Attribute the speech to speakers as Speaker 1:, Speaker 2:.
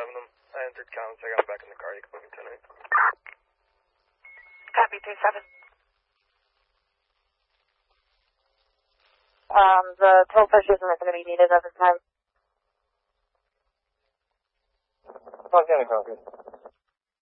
Speaker 1: having them. I entered counts. I got back in the car. You can put me 10-8.
Speaker 2: Copy, 2-7. The toll push isn't going to be needed at this time.
Speaker 1: Concord.